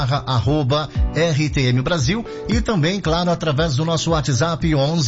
RTM Brasil e também, claro, através do nosso WhatsApp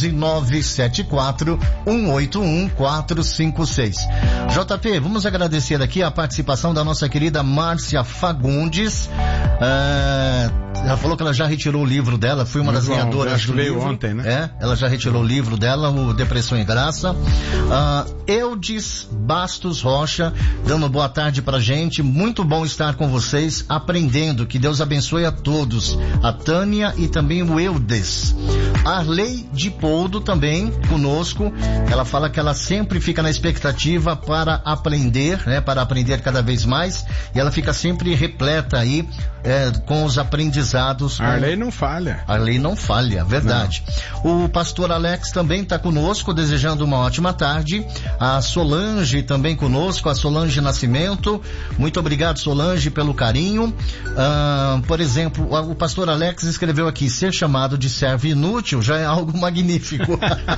11-974-181-456. JP, vamos agradecer aqui a participação da nossa querida Márcia Fagundes. Ela falou que ela já retirou o livro dela, foi uma das ganhadoras do livro. Ontem, né? Ela já retirou o livro dela, o Depressão e Graça. Eudes Bastos Rocha, dando boa tarde pra gente. Muito bom estar com vocês, aprendendo. Que Deus abençoe a todos. A Tânia e também o Eudes. Arley de Poldo também conosco. Ela fala que ela sempre fica na expectativa para aprender, né? Para aprender cada vez mais. E ela fica sempre repleta aí com os aprendizados. Arley não falha. Arley não falha, verdade. Não. O pastor Alex também está conosco, desejando uma ótima tarde. A Solange também conosco, a Solange Nascimento. Muito obrigado, Solange, pelo carinho. Por exemplo, o pastor Alex escreveu aqui: ser chamado de servo inútil já é algo magnífico.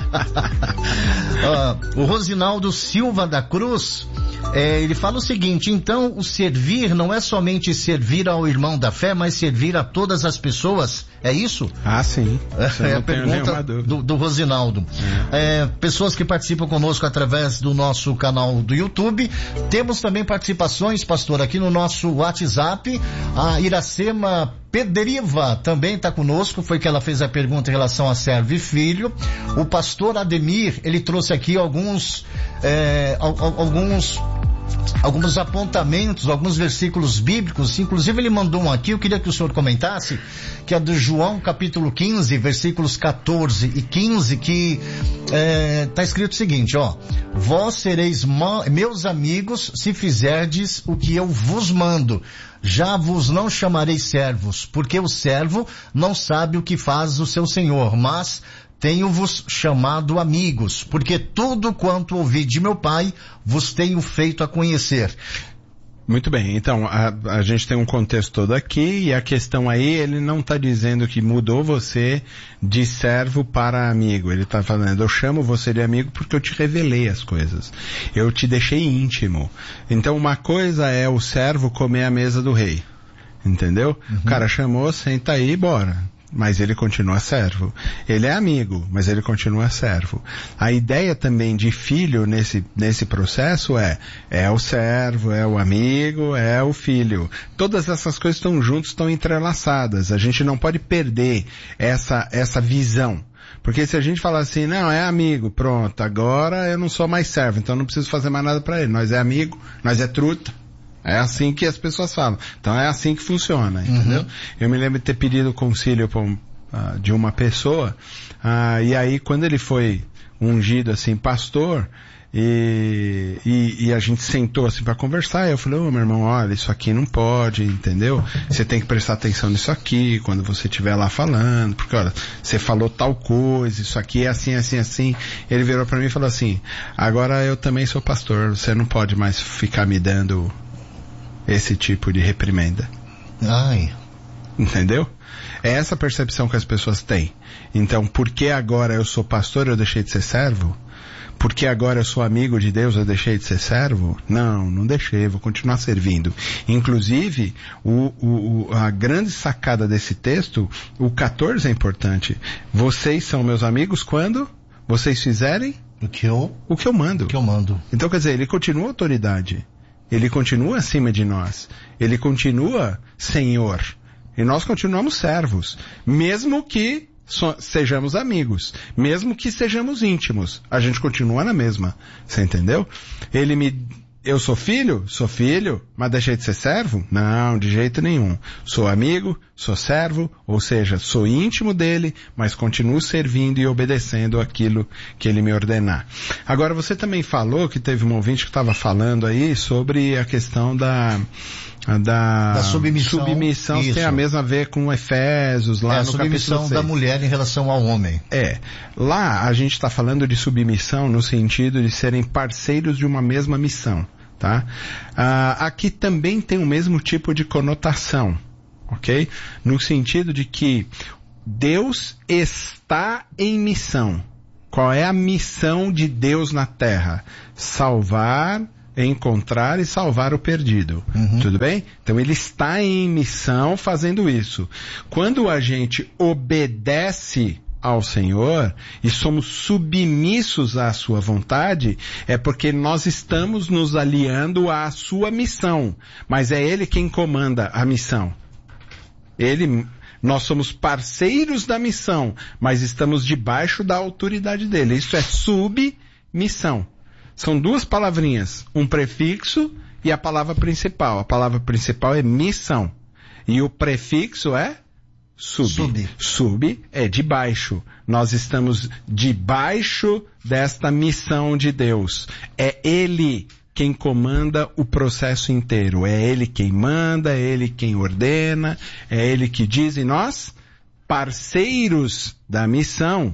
O Rosinaldo Silva da Cruz, ele fala o seguinte: então o servir não é somente servir ao irmão da fé, mas servir a todas as pessoas, é isso? Sim. É a pergunta do Rosinaldo. Pessoas que participam conosco através do nosso canal do YouTube. Temos também participações, pastor, aqui no nosso WhatsApp. A Iracema Pederiva também está conosco, foi que ela fez a pergunta em relação a servo e filho. O pastor Ademir, ele trouxe aqui alguns apontamentos, alguns versículos bíblicos. Inclusive ele mandou um aqui, eu queria que o senhor comentasse, que é do João capítulo 15, versículos 14 e 15, que está escrito o seguinte, vós sereis meus amigos se fizerdes o que eu vos mando. Já vos não chamarei servos, porque o servo não sabe o que faz o seu senhor, mas tenho-vos chamado amigos, porque tudo quanto ouvi de meu Pai vos tenho feito a conhecer. Muito bem, então a gente tem um contexto todo aqui, e a questão aí, ele não está dizendo que mudou você de servo para amigo. Ele está falando: eu chamo você de amigo porque eu te revelei as coisas, eu te deixei íntimo. Então uma coisa é o servo comer à mesa do rei, entendeu? Uhum. O cara chamou, senta aí, bora. Mas ele continua servo. Ele é amigo, mas ele continua servo. A ideia também de filho nesse processo é o servo, é o amigo, é o filho. Todas essas coisas estão juntas, estão entrelaçadas. A gente não pode perder essa visão. Porque se a gente falar assim, não, é amigo, pronto, agora eu não sou mais servo, então não preciso fazer mais nada para ele. Nós é amigo, nós é truta. É assim que as pessoas falam. Então é assim que funciona, entendeu? Uhum. Eu me lembro de ter pedido conselho de uma pessoa, e aí quando ele foi ungido assim, pastor, e a gente sentou assim para conversar, eu falei: meu irmão, olha, isso aqui não pode, entendeu? Você tem que prestar atenção nisso aqui, quando você estiver lá falando, porque olha, você falou tal coisa, isso aqui é assim, assim, assim. Ele virou para mim e falou assim: agora eu também sou pastor, você não pode mais ficar me dando esse tipo de reprimenda. Ai. Entendeu? É essa percepção que as pessoas têm. Então, porque agora eu sou pastor, eu deixei de ser servo? Porque agora eu sou amigo de Deus, eu deixei de ser servo? Não deixei, vou continuar servindo. Inclusive, a grande sacada desse texto, o 14 é importante. Vocês são meus amigos quando vocês fizerem o que eu mando. Então, quer dizer, ele continua autoridade. Ele continua acima de nós. Ele continua Senhor. E nós continuamos servos. Mesmo que sejamos amigos. Mesmo que sejamos íntimos. A gente continua na mesma. Você entendeu? Eu sou filho? Sou filho, mas deixei de ser servo? Não, de jeito nenhum. Sou amigo, sou servo, ou seja, sou íntimo dele, mas continuo servindo e obedecendo aquilo que ele me ordenar. Agora, você também falou que teve um ouvinte que estava falando aí sobre a questão da submissão. Isso. Tem a mesma a ver com Efésios, lá no capítulo 6. A submissão da mulher em relação ao homem. Lá a gente está falando de submissão no sentido de serem parceiros de uma mesma missão, tá? Aqui também tem o mesmo tipo de conotação, ok? No sentido de que Deus está em missão. Qual é a missão de Deus na terra? Salvar, encontrar e salvar o perdido. Tudo bem? Então ele está em missão fazendo isso. Quando a gente obedece ao Senhor e somos submissos à sua vontade, é porque nós estamos nos aliando à sua missão. Mas é Ele quem comanda a missão. Nós somos parceiros da missão, mas estamos debaixo da autoridade dele. Isso é submissão. São duas palavrinhas, um prefixo e a palavra principal. A palavra principal é missão. E o prefixo é sub. Sub é de baixo. Nós estamos debaixo desta missão de Deus. É Ele quem comanda o processo inteiro. É Ele quem manda, é Ele quem ordena, é Ele que diz, e nós, parceiros da missão,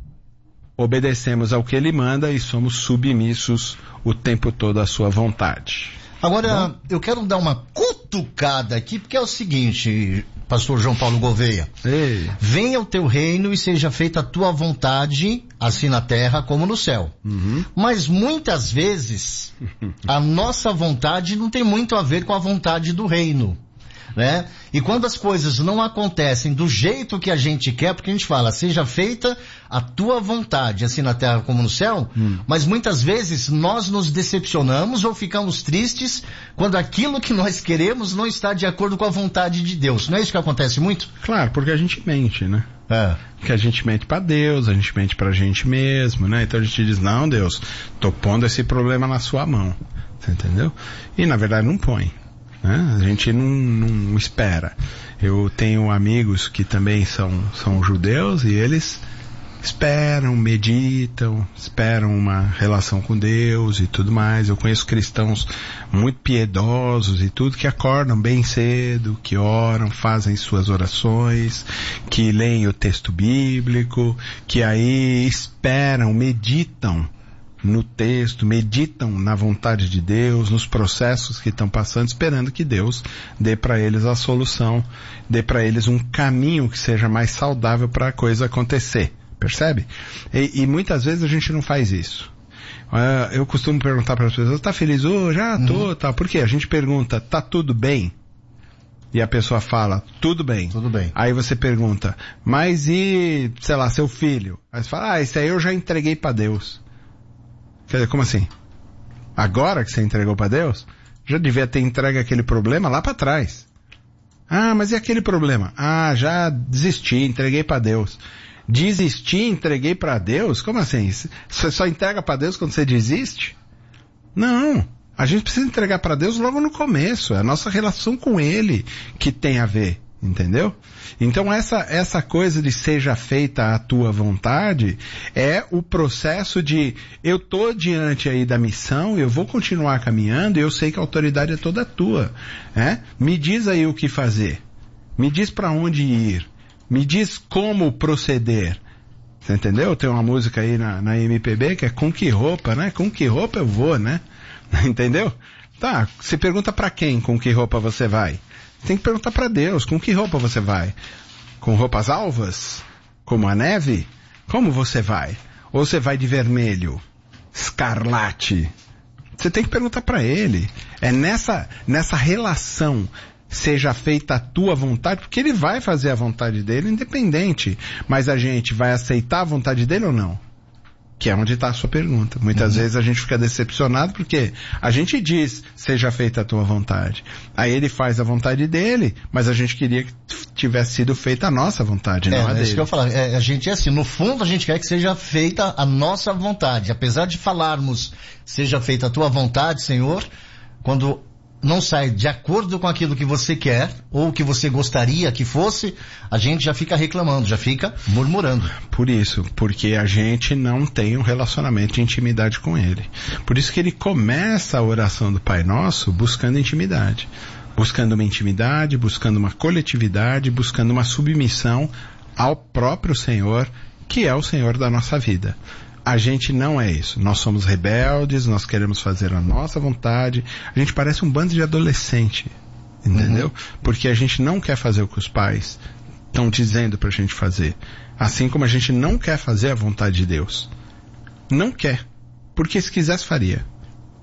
obedecemos ao que Ele manda e somos submissos o tempo todo à sua vontade. Agora, eu quero dar uma cutucada aqui, porque é o seguinte, pastor João Paulo Gouveia. Ei. Venha o teu reino e seja feita a tua vontade, assim na terra como no céu. Mas muitas vezes, a nossa vontade não tem muito a ver com a vontade do reino, né? E quando as coisas não acontecem do jeito que a gente quer, porque a gente fala, seja feita a tua vontade, assim na terra como no céu, mas muitas vezes nós nos decepcionamos ou ficamos tristes quando aquilo que nós queremos não está de acordo com a vontade de Deus. Não é isso que acontece muito? Claro, porque a gente mente, né? Porque a gente mente pra Deus, a gente mente pra gente mesmo, né? Então a gente diz, não, Deus, tô pondo esse problema na sua mão. Você entendeu? E na verdade não põe. A gente não espera. Eu tenho amigos que também são judeus e eles esperam, meditam, esperam uma relação com Deus e tudo mais. Eu conheço cristãos muito piedosos e tudo que acordam bem cedo, que oram, fazem suas orações, que leem o texto bíblico, que aí esperam, meditam no texto, meditam na vontade de Deus, nos processos que estão passando, esperando que Deus dê para eles a solução, dê para eles um caminho que seja mais saudável para a coisa acontecer. Percebe? E muitas vezes a gente não faz isso. Eu costumo perguntar para as pessoas, tá feliz hoje? Ah, tô, tá. Por quê? A gente pergunta, tá tudo bem? E a pessoa fala, tudo bem. Tudo bem. Aí você pergunta, mas e, sei lá, seu filho? Aí você fala, esse aí eu já entreguei para Deus. Quer dizer, como assim? Agora que você entregou para Deus? Já devia ter entregue aquele problema lá para trás. Ah, mas e aquele problema? Ah, já desisti, entreguei para Deus. Desistir, entreguei para Deus? Como assim? Você só entrega para Deus quando você desiste? Não. A gente precisa entregar para Deus logo no começo. É a nossa relação com Ele que tem a ver. Entendeu? Então essa coisa de seja feita a tua vontade é o processo de eu tô diante aí da missão, eu vou continuar caminhando e eu sei que a autoridade é toda tua. Me diz aí o que fazer. Me diz para onde ir. Me diz como proceder. Você entendeu? Tem uma música aí na MPB que é com que roupa, né? Com que roupa eu vou, né? Entendeu? Tá, você pergunta para quem com que roupa você vai? Tem que perguntar para Deus, com que roupa você vai? Com roupas alvas? Como a neve? Como você vai? Ou você vai de vermelho? Escarlate? Você tem que perguntar para Ele. É nessa relação, seja feita a tua vontade, porque Ele vai fazer a vontade dEle independente. Mas a gente vai aceitar a vontade dEle ou não? Que é onde está a sua pergunta. Muitas vezes a gente fica decepcionado porque a gente diz, seja feita a tua vontade. Aí Ele faz a vontade dEle, mas a gente queria que tivesse sido feita a nossa vontade, não a dele. É isso que eu falo. A gente é assim, no fundo a gente quer que seja feita a nossa vontade. Apesar de falarmos, seja feita a tua vontade, Senhor, quando não sai de acordo com aquilo que você quer, ou que você gostaria que fosse, a gente já fica reclamando, já fica murmurando. Por isso, porque a gente não tem um relacionamento de intimidade com Ele. Por isso que Ele começa a oração do Pai Nosso buscando intimidade. Buscando uma intimidade, buscando uma coletividade, buscando uma submissão ao próprio Senhor, que é o Senhor da nossa vida. A gente não é isso. Nós somos rebeldes, nós queremos fazer a nossa vontade. A gente parece um bando de adolescente, entendeu? Porque a gente não quer fazer o que os pais estão dizendo pra gente fazer. Assim como a gente não quer fazer a vontade de Deus. Não quer. Porque se quisesse faria.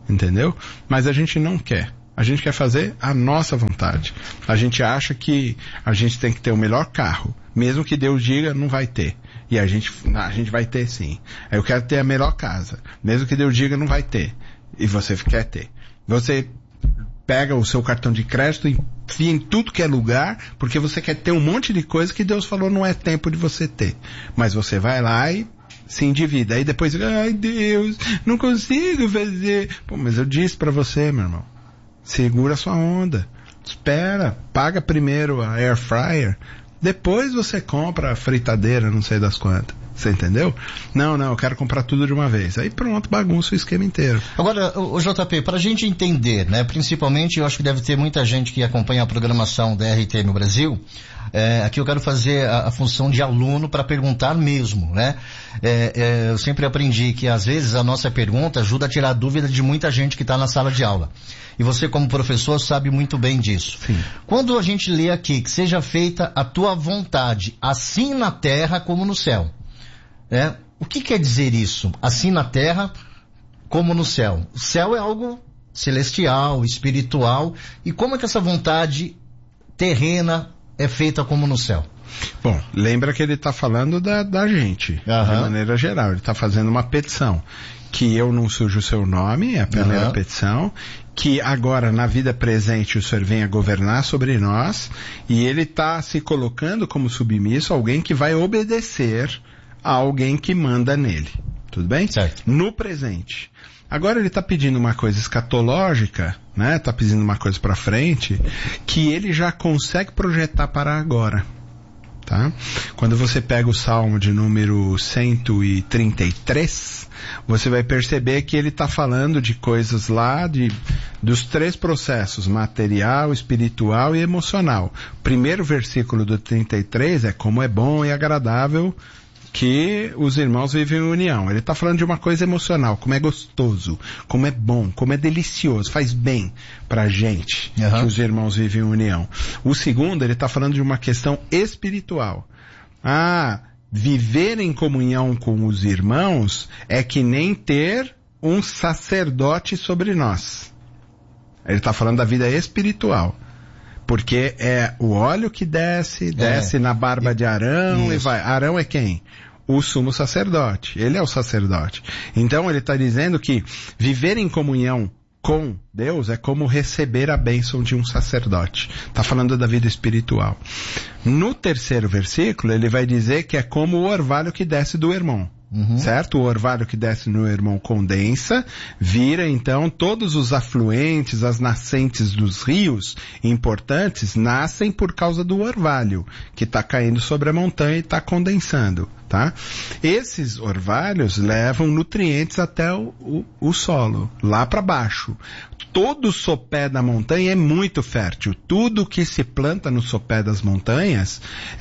entendeu? Mas a gente não quer. A gente quer fazer a nossa vontade. A gente acha que a gente tem que ter o melhor carro. Mesmo que Deus diga, não vai ter. E a gente vai ter sim. Eu quero ter a melhor casa. Mesmo que Deus diga, não vai ter. E você quer ter. Você pega o seu cartão de crédito e enfia em tudo que é lugar, porque você quer ter um monte de coisa que Deus falou não é tempo de você ter. Mas você vai lá e se endivida. Aí depois, ai Deus, não consigo fazer. Pô, mas eu disse pra você, meu irmão. Segura sua onda. Espera. Paga primeiro a air fryer. Depois você compra a fritadeira, não sei das quantas. Você entendeu? Não, eu quero comprar tudo de uma vez. Aí pronto, bagunça o esquema inteiro. Agora, o JP, para a gente entender, né, principalmente eu acho que deve ter muita gente que acompanha a programação da RT no Brasil, aqui eu quero fazer a função de aluno para perguntar mesmo, né? Eu sempre aprendi que às vezes a nossa pergunta ajuda a tirar a dúvida de muita gente que está na sala de aula. E você como professor sabe muito bem disso. Sim. Quando a gente lê aqui que seja feita a tua vontade, assim na terra como no céu. O que quer dizer isso? Assim na terra como no céu. O céu é algo celestial, espiritual. E como é que essa vontade terrena é feita como no céu? Bom, lembra que ele está falando da gente, de maneira geral. Ele está fazendo uma petição. Que eu não sujo o seu nome, é a primeira petição. Que agora, na vida presente, o Senhor venha governar sobre nós. E ele está se colocando como submisso a alguém que vai obedecer a alguém que manda nele. Tudo bem? Certo. No presente. Agora ele está pedindo uma coisa escatológica, né? Está pedindo uma coisa para frente, que ele já consegue projetar para agora. Tá? Quando você pega o Salmo de número 133, você vai perceber que ele está falando de coisas lá, dos três processos, material, espiritual e emocional. O primeiro versículo do 33 é como é bom e agradável que os irmãos vivem em união. Ele está falando de uma coisa emocional, como é gostoso, como é bom, como é delicioso, faz bem pra gente que os irmãos vivem em união. O segundo, ele está falando de uma questão espiritual. Viver em comunhão com os irmãos é que nem ter um sacerdote sobre nós. Ele está falando da vida espiritual. Porque é o óleo que desce na barba de Arão e vai. Arão é quem? O sumo sacerdote. Ele é o sacerdote. Então ele está dizendo que viver em comunhão com Deus é como receber a bênção de um sacerdote. Está falando da vida espiritual. No terceiro versículo ele vai dizer que é como o orvalho que desce do irmão. Certo? O orvalho que desce no irmão condensa, vira então todos os afluentes, as nascentes dos rios importantes, nascem por causa do orvalho, que está caindo sobre a montanha e está condensando, tá? Esses orvalhos levam nutrientes até o solo, lá para baixo. Todo o sopé da montanha é muito fértil. Tudo que se planta no sopé das montanhas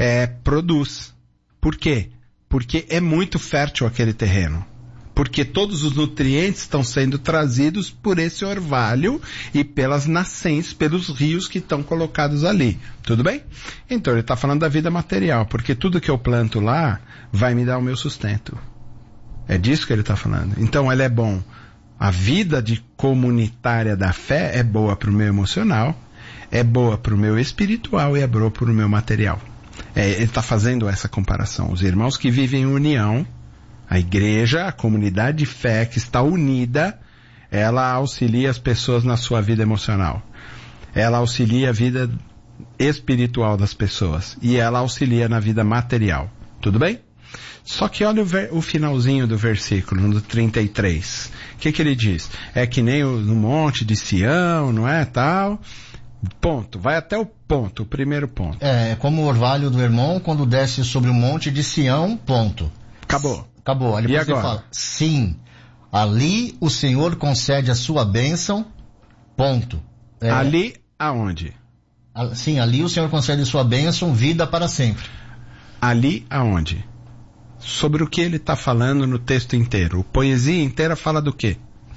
produz. Por quê? Porque é muito fértil aquele terreno. Porque todos os nutrientes estão sendo trazidos por esse orvalho e pelas nascentes, pelos rios que estão colocados ali. Tudo bem? Então ele está falando da vida material, porque tudo que eu planto lá vai me dar o meu sustento. É disso que ele está falando. Então ele é bom. A vida comunitária da fé é boa para o meu emocional, é boa para o meu espiritual e é boa para o meu material. Ele está fazendo essa comparação. Os irmãos que vivem em união, a igreja, a comunidade de fé que está unida, ela auxilia as pessoas na sua vida emocional. Ela auxilia a vida espiritual das pessoas. E ela auxilia na vida material. Tudo bem? Só que olha o finalzinho do versículo, no 33. O que ele diz? É que nem no monte de Sião, não é, tal... Ponto. Vai até o ponto, o primeiro ponto. É como o orvalho do irmão quando desce sobre o monte de Sião, ponto. Acabou. Ali e você agora? Fala, sim, ali o Senhor concede a sua bênção, ponto. Ali aonde? Sim, ali o Senhor concede a sua bênção, vida para sempre. Ali aonde? Sobre o que ele está falando no texto inteiro? A poesia inteira fala do quê?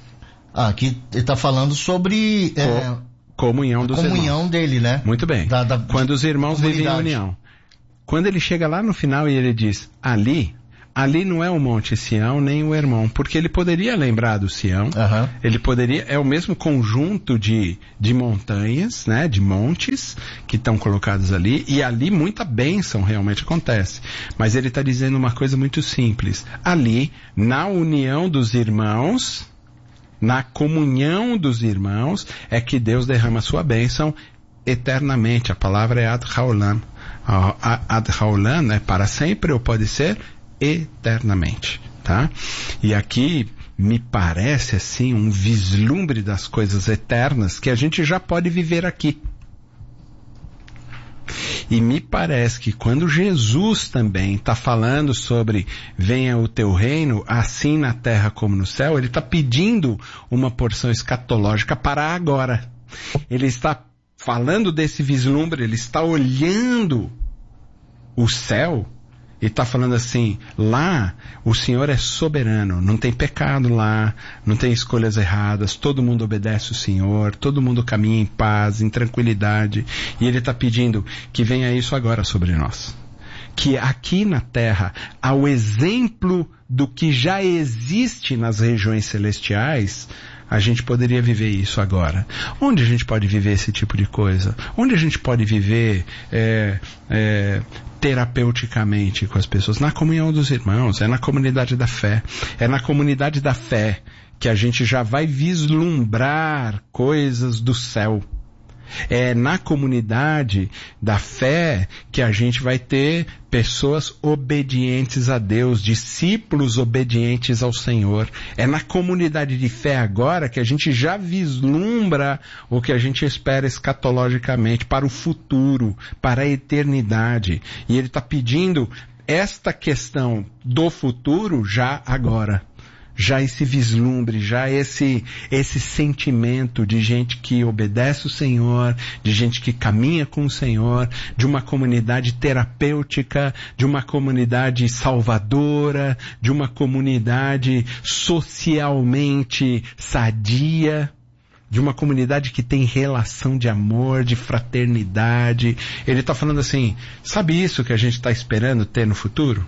Aqui ele está falando sobre... Comunhão dos irmãos. Comunhão dele, né? Muito bem. Quando os irmãos vivem em união. Quando ele chega lá no final e ele diz, ali ali não é o Monte Sião nem o Hermon, porque ele poderia lembrar do Sião, ele poderia, é o mesmo conjunto de montanhas, né, de montes que estão colocados ali, e ali muita bênção realmente acontece. Mas ele está dizendo uma coisa muito simples. Ali, na união dos irmãos, na comunhão dos irmãos, é que Deus derrama sua bênção eternamente. A palavra é Ad Haolam. Ad Haolam, né, para sempre, ou pode ser eternamente, tá? E aqui me parece assim um vislumbre das coisas eternas que a gente já pode viver aqui. E me parece que quando Jesus também está falando sobre venha o teu reino, assim na terra como no céu, ele está pedindo uma porção escatológica para agora. Ele está falando desse vislumbre, ele está olhando o céu e está falando assim, lá o Senhor é soberano, não tem pecado lá, não tem escolhas erradas, todo mundo obedece o Senhor, todo mundo caminha em paz, em tranquilidade, e ele está pedindo que venha isso agora sobre nós. Que aqui na terra, ao exemplo do que já existe nas regiões celestiais, a gente poderia viver isso agora. Onde a gente pode viver esse tipo de coisa? Onde a gente pode viver terapeuticamente com as pessoas? Na comunhão dos irmãos, é na comunidade da fé. É na comunidade da fé que a gente já vai vislumbrar coisas do céu. É na comunidade da fé que a gente vai ter pessoas obedientes a Deus, discípulos obedientes ao Senhor. É na comunidade de fé agora que a gente já vislumbra o que a gente espera escatologicamente para o futuro, para a eternidade. E ele está pedindo esta questão do futuro já agora. Já esse vislumbre, já esse sentimento de gente que obedece o Senhor, de gente que caminha com o Senhor, de uma comunidade terapêutica, de uma comunidade salvadora, de uma comunidade socialmente sadia, de uma comunidade que tem relação de amor, de fraternidade. Ele está falando assim, sabe isso que a gente está esperando ter no futuro?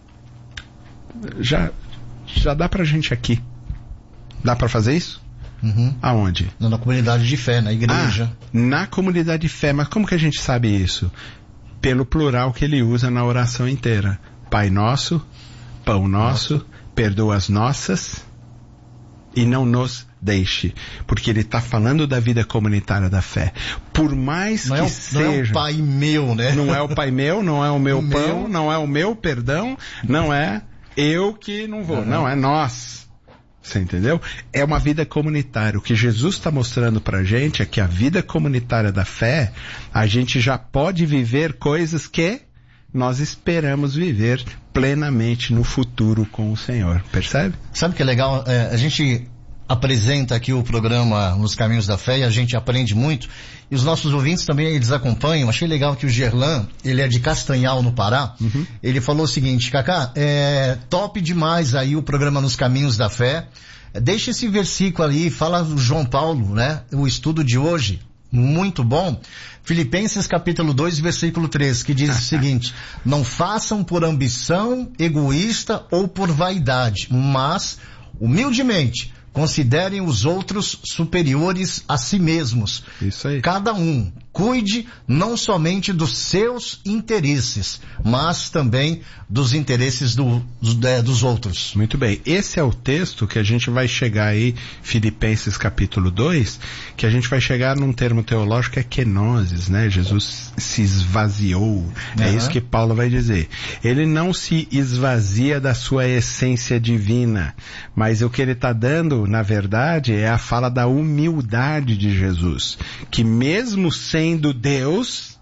Já dá pra gente aqui. Dá pra fazer isso? Aonde? Na comunidade de fé, na igreja. Na comunidade de fé. Mas como que a gente sabe isso? Pelo plural que ele usa na oração inteira. Pai nosso, pão nosso, perdoa as nossas e não nos deixe. Porque ele está falando da vida comunitária da fé. Por mais que seja... Não é o pai meu, né? Não é o pai meu, não é o meu pão, não é o meu perdão, não é... eu que não vou, não, é nós. Você entendeu? É uma vida comunitária. O que Jesus está mostrando pra gente é que a vida comunitária da fé, a gente já pode viver coisas que nós esperamos viver plenamente no futuro com o Senhor. Percebe? Sabe que é legal? A gente apresenta aqui o programa Nos Caminhos da Fé e a gente aprende muito. E os nossos ouvintes também, eles acompanham. Achei legal que o Gerlan, ele é de Castanhal, no Pará. Ele falou o seguinte, Cacá, top demais aí o programa Nos Caminhos da Fé. Deixa esse versículo ali, fala o João Paulo, né? O estudo de hoje, muito bom. Filipenses capítulo 2, versículo 3, que diz o seguinte, não façam por ambição egoísta ou por vaidade, mas, humildemente, considerem os outros superiores a si mesmos. Isso aí. Cada um cuide não somente dos seus interesses, mas também dos interesses dos outros. Muito bem. Esse é o texto que a gente vai chegar aí, Filipenses capítulo 2, que a gente vai chegar num termo teológico que é kenosis, né? Jesus se esvaziou. É isso que Paulo vai dizer. Ele não se esvazia da sua essência divina, mas o que ele está dando, na verdade, é a fala da humildade de Jesus, que mesmo sendo Deus,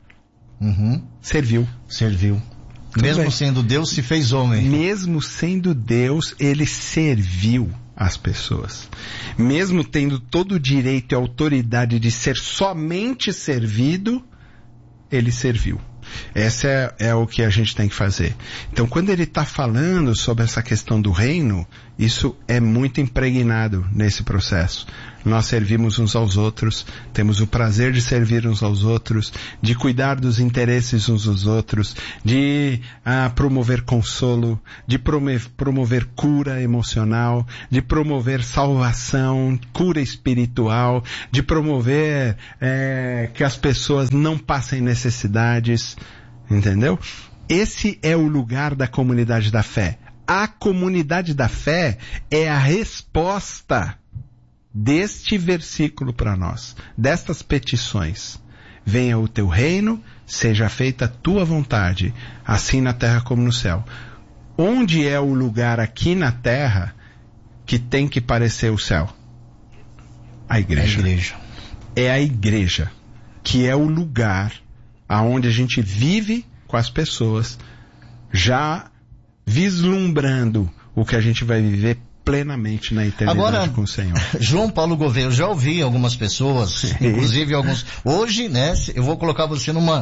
serviu. Mesmo sendo Deus, se fez homem. Mesmo sendo Deus, ele serviu as pessoas. Mesmo tendo todo o direito e autoridade de ser somente servido, ele serviu. Essa é o que a gente tem que fazer. Então, quando ele está falando sobre essa questão do reino, Isso é muito impregnado nesse processo. Nós servimos uns aos outros, temos o prazer de servir uns aos outros, de cuidar dos interesses uns dos outros, de promover consolo, de promover cura emocional, de promover salvação, cura espiritual, de promover que as pessoas não passem necessidades, entendeu? Esse é o lugar da comunidade da fé. A comunidade da fé é a resposta deste versículo para nós, destas petições. Venha o teu reino, seja feita a tua vontade, assim na terra como no céu. Onde é o lugar aqui na terra que tem que parecer o céu? A igreja. É a igreja, que é o lugar aonde a gente vive com as pessoas, já vislumbrando o que a gente vai viver plenamente na eternidade. Agora, com o Senhor. João Paulo Gouveia, eu já ouvi algumas pessoas, inclusive alguns, hoje, né, eu vou colocar você numa,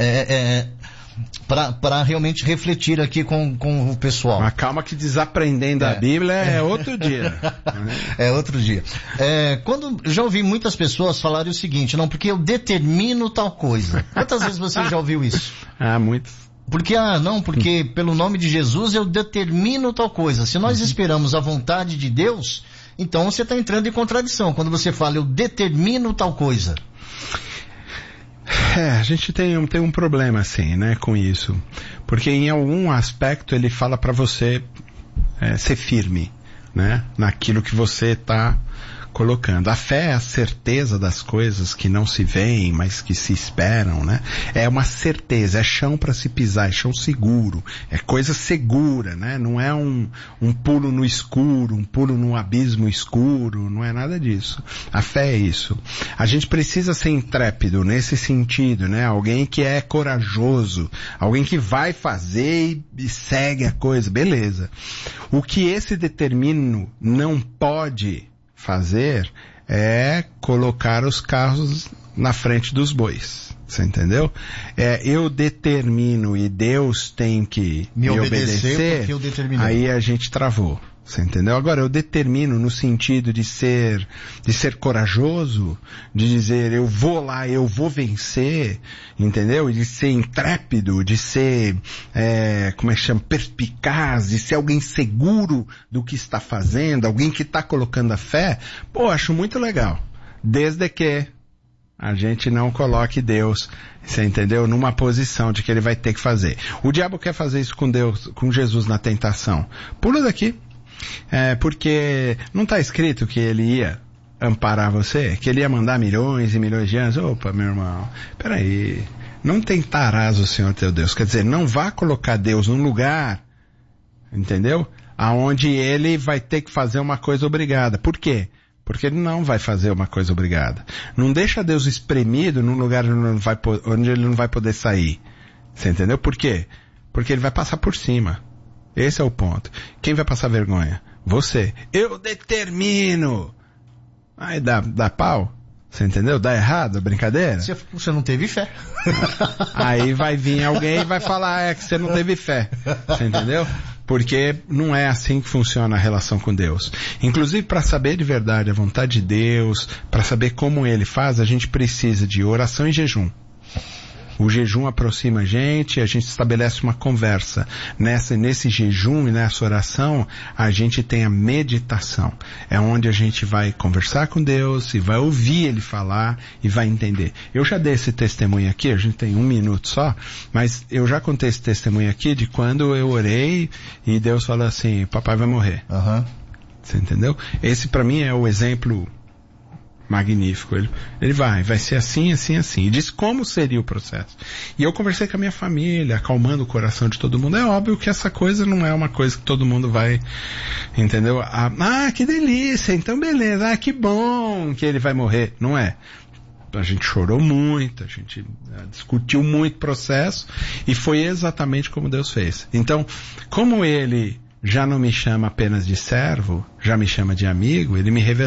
para realmente refletir aqui com o pessoal. Mas calma que desaprendendo a Bíblia é outro dia. É outro dia. Quando já ouvi muitas pessoas falarem o seguinte, não, porque eu determino tal coisa. Quantas vezes você já ouviu isso? Muitas. Porque, porque pelo nome de Jesus eu determino tal coisa. Se nós esperamos a vontade de Deus, então você está entrando em contradição. Quando você fala, eu determino tal coisa. A gente tem um problema assim, né, com isso. Porque em algum aspecto ele fala para você ser firme, né, naquilo que você está colocando. A fé é a certeza das coisas que não se veem, mas que se esperam, né? É uma certeza, é chão para se pisar, é chão seguro, é coisa segura, né? Não é um pulo no escuro, um pulo no abismo escuro, não é nada disso. A fé é isso. A gente precisa ser intrépido nesse sentido, né? Alguém que é corajoso, alguém que vai fazer e segue a coisa, beleza. O que esse determino não pode fazer é colocar os carros na frente dos bois. Você entendeu? Eu determino e Deus tem que me obedecer, porque eu determinei. Aí a gente travou. Você entendeu? Agora, eu determino no sentido de ser corajoso, de dizer, eu vou lá, eu vou vencer, entendeu? De ser intrépido, de ser, perspicaz, de ser alguém seguro do que está fazendo, alguém que está colocando a fé. Acho muito legal. Desde que a gente não coloque Deus, você entendeu? Numa posição de que ele vai ter que fazer. O diabo quer fazer isso com Deus, com Jesus na tentação. Pula daqui. Porque não está escrito que ele ia amparar você, que ele ia mandar milhões e milhões de anjos. Opa, meu irmão, peraí, não tentarás o Senhor teu Deus, quer dizer, não vá colocar Deus num lugar, entendeu? Aonde ele vai ter que fazer uma coisa obrigada. Por quê? Porque ele não vai fazer uma coisa obrigada. Não deixa Deus espremido num lugar onde ele não vai poder sair, você entendeu? Por quê? Porque ele vai passar por cima. Esse é o ponto. Quem vai passar vergonha? Você. Eu determino. Aí dá pau. Você entendeu? Dá errado a brincadeira? Você não teve fé. Aí vai vir alguém e vai falar que você não teve fé. Você entendeu? Porque não é assim que funciona a relação com Deus. Inclusive, para saber de verdade a vontade de Deus, para saber como Ele faz, a gente precisa de oração e jejum. O jejum aproxima a gente estabelece uma conversa. Nesse jejum e nessa oração, a gente tem a meditação. É onde a gente vai conversar com Deus e vai ouvir Ele falar e vai entender. Eu já dei esse testemunho aqui, a gente tem 1 minuto só, mas eu já contei esse testemunho aqui de quando eu orei e Deus falou assim, papai vai morrer. Você entendeu? Esse para mim é o exemplo magnífico. Ele vai ser assim, assim, assim. E disse como seria o processo. E eu conversei com a minha família, acalmando o coração de todo mundo. É óbvio que essa coisa não é uma coisa que todo mundo vai, entendeu? Que delícia, então beleza, que bom que ele vai morrer. Não é. A gente chorou muito, a gente discutiu muito o processo e foi exatamente como Deus fez. Então, como ele já não me chama apenas de servo, já me chama de amigo, ele me revelou.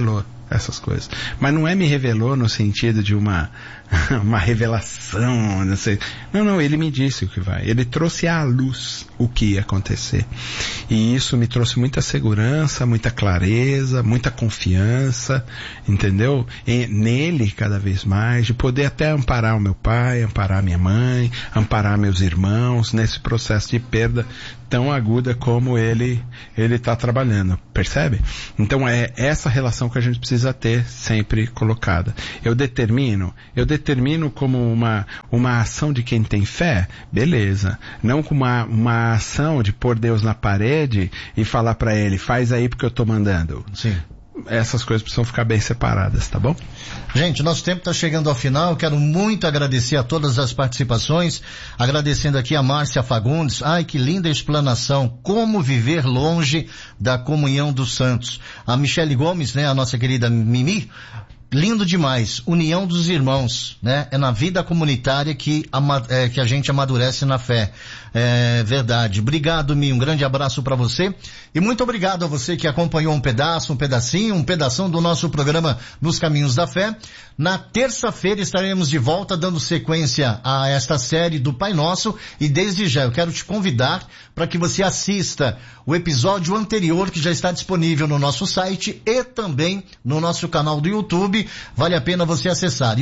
essas coisas. Mas não é me revelou no sentido de uma revelação, não sei. Não, ele me disse o que vai. Ele trouxe à luz o que ia acontecer. E isso me trouxe muita segurança, muita clareza, muita confiança, entendeu? Nele cada vez mais, de poder até amparar o meu pai, amparar minha mãe, amparar meus irmãos nesse processo de perda tão aguda como ele está trabalhando, percebe? Então é essa relação que a gente precisa ter sempre colocada. Eu determino como uma ação de quem tem fé, beleza. Não como uma ação de pôr Deus na parede e falar para ele, faz aí porque eu tô mandando. Sim. Essas coisas precisam ficar bem separadas, tá bom? Gente, nosso tempo está chegando ao final. Eu quero muito agradecer a todas as participações, agradecendo aqui a Márcia Fagundes. Ai, que linda explanação, como viver longe da comunhão dos santos. A Michele Gomes, né, a nossa querida Mimi, lindo demais, união dos irmãos, né? É na vida comunitária que a gente amadurece na fé. É verdade. Obrigado, Mi, um grande abraço para você. E muito obrigado a você que acompanhou um pedação do nosso programa Nos Caminhos da Fé. Na terça-feira estaremos de volta dando sequência a esta série do Pai Nosso, e desde já eu quero te convidar para que você assista o episódio anterior que já está disponível no nosso site e também no nosso canal do YouTube. Vale a pena você acessar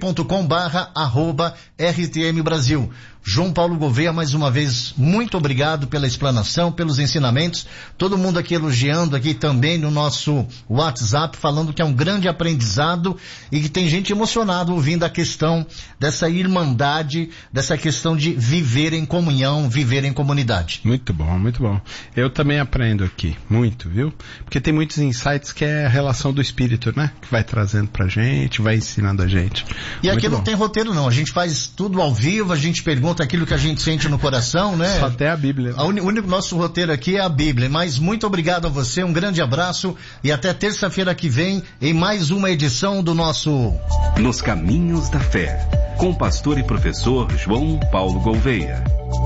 youtube.com/RTM Brasil. João Paulo Gouveia, mais uma vez, muito obrigado pela explanação, pelos ensinamentos. Todo mundo aqui elogiando aqui também no nosso WhatsApp, falando que é um grande aprendizado e que tem gente emocionada ouvindo a questão dessa irmandade, dessa questão de viver em comunhão, viver em comunidade. Muito bom, muito bom. Eu também aprendo aqui, muito, viu? Porque tem muitos insights que é a relação do Espírito, né? Que vai trazendo pra gente, vai ensinando a gente. E aqui não tem roteiro não, a gente faz tudo ao vivo, a gente pergunta aquilo que a gente sente no coração, né? Só até a Bíblia. O único nosso roteiro aqui é a Bíblia, mas muito obrigado a você, um grande abraço e até terça-feira que vem em mais uma edição do nosso Nos Caminhos da Fé, com o pastor e professor João Paulo Gouveia.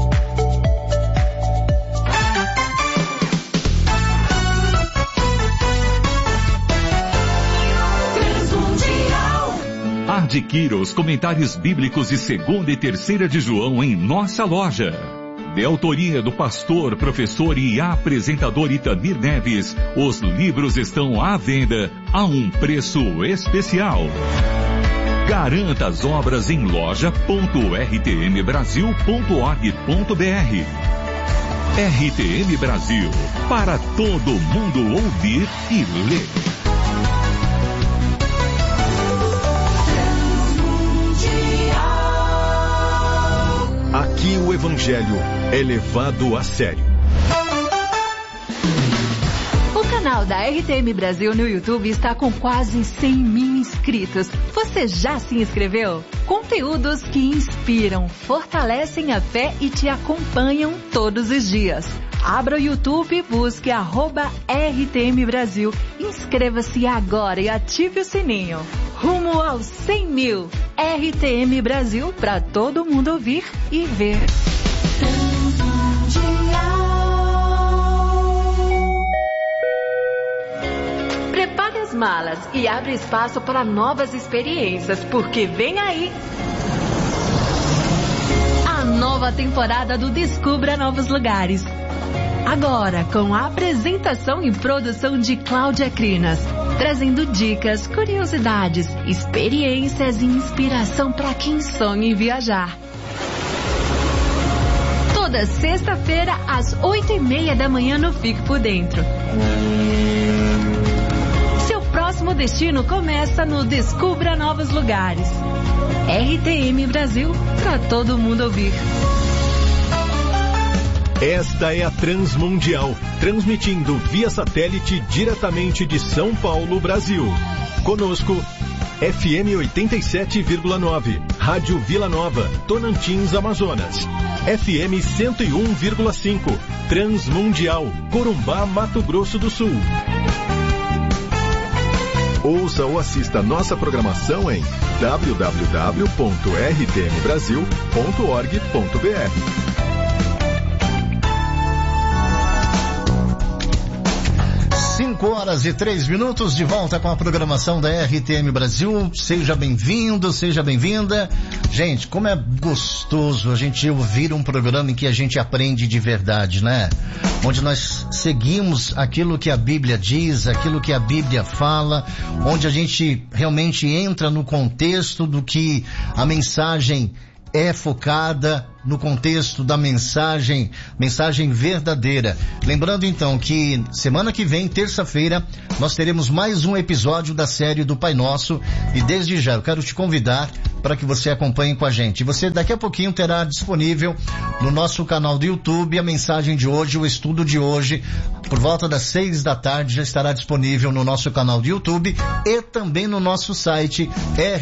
Adquira os comentários bíblicos de 2ª e 3ª de João em nossa loja. De autoria do pastor, professor e apresentador Itamir Neves, os livros estão à venda a um preço especial. Garanta as obras em loja.rtmbrasil.org.br. RTM Brasil, para todo mundo ouvir e ler. Aqui o Evangelho é levado a sério. O canal da RTM Brasil no YouTube está com quase 100.000 inscritos. Você já se inscreveu? Conteúdos que inspiram, fortalecem a fé e te acompanham todos os dias. Abra o YouTube e busque @RTM Brasil. Inscreva-se agora e ative o sininho. Rumo aos 100.000. RTM Brasil, para todo mundo ouvir e ver. Prepare as malas e abre espaço para novas experiências, porque vem aí a nova temporada do Descubra Novos Lugares. Agora, com a apresentação e produção de Cláudia Crinas, trazendo dicas, curiosidades, experiências e inspiração para quem sonha em viajar. Toda sexta-feira, às 8:30 da manhã no Fique por Dentro. Seu próximo destino começa no Descubra Novos Lugares. RTM Brasil, para todo mundo ouvir. Esta é a Transmundial, transmitindo via satélite diretamente de São Paulo, Brasil. Conosco, FM 87,9, Rádio Vila Nova, Tonantins, Amazonas. FM 101,5, Transmundial, Corumbá, Mato Grosso do Sul. Ouça ou assista nossa programação em www.rtmbrasil.org.br. 5h03, de volta com a programação da RTM Brasil. Seja bem-vindo, seja bem-vinda. Gente, como é gostoso a gente ouvir um programa em que a gente aprende de verdade, né? Onde nós seguimos aquilo que a Bíblia diz, aquilo que a Bíblia fala, onde a gente realmente entra no contexto do que a mensagem é focada, no contexto da mensagem verdadeira. Lembrando então que semana que vem, terça-feira, nós teremos mais um episódio da série do Pai Nosso, e desde já eu quero te convidar para que você acompanhe com a gente. Você daqui a pouquinho terá disponível no nosso canal do YouTube a mensagem de hoje, o estudo de hoje, por volta das 6 da tarde já estará disponível no nosso canal do YouTube e também no nosso site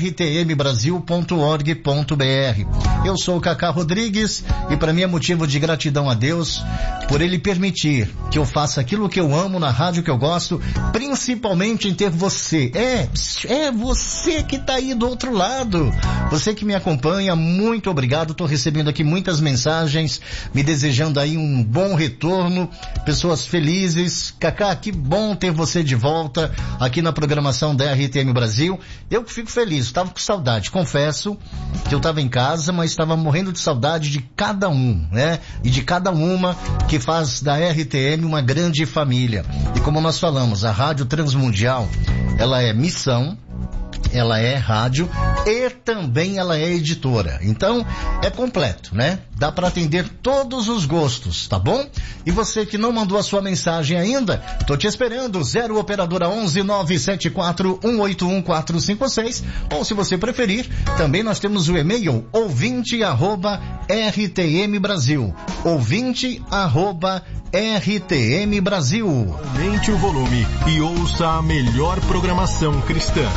rtmbrasil.org.br. Eu sou o Cacá Rodrigues e para mim é motivo de gratidão a Deus por Ele permitir que eu faça aquilo que eu amo na rádio que eu gosto, principalmente em ter você. É você que está aí do outro lado. Você que me acompanha, muito obrigado. Estou recebendo aqui muitas mensagens, me desejando aí um bom retorno, pessoas felizes. Cacá, que bom ter você de volta aqui na programação da RTM Brasil. Eu que fico feliz, estava com saudade. Confesso que eu estava em casa, mas estava morrendo de saudade de cada um, né? E de cada uma que faz da RTM uma grande família. E como nós falamos, a Rádio Transmundial, ela é missão, ela é rádio e também ela é editora. Então, é completo, né? Dá para atender todos os gostos, tá bom? E você que não mandou a sua mensagem ainda, tô te esperando, 0 operadora 11 974 181 456, ou se você preferir, também nós temos o e-mail ouvinte@rtmbrasil, ouvinte@rtmbrasil. Aumente o volume e ouça a melhor programação cristã.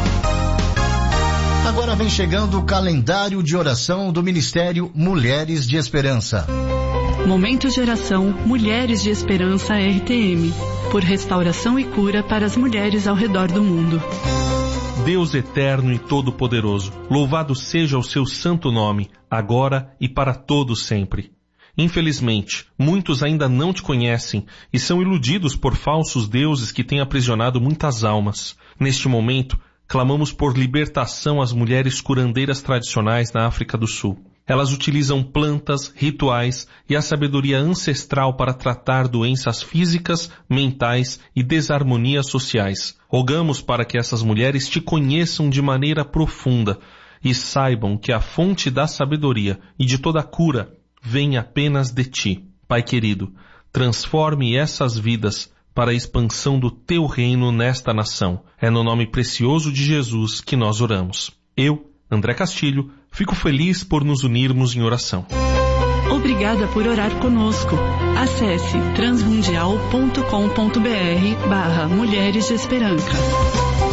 Agora vem chegando o calendário de oração do Ministério Mulheres de Esperança. Momento de oração Mulheres de Esperança RTM, por restauração e cura para as mulheres ao redor do mundo. Deus eterno e todo-poderoso, louvado seja o seu santo nome, agora e para todo sempre. Infelizmente, muitos ainda não te conhecem e são iludidos por falsos deuses que têm aprisionado muitas almas. Neste momento, clamamos por libertação às mulheres curandeiras tradicionais na África do Sul. Elas utilizam plantas, rituais e a sabedoria ancestral para tratar doenças físicas, mentais e desarmonias sociais. Rogamos para que essas mulheres te conheçam de maneira profunda e saibam que a fonte da sabedoria e de toda a cura vem apenas de ti. Pai querido, transforme essas vidas para a expansão do teu reino nesta nação. É no nome precioso de Jesus que nós oramos. Eu, André Castilho, fico feliz por nos unirmos em oração. Obrigada por orar conosco. Acesse transmundial.com.br/Mulheres de Esperança.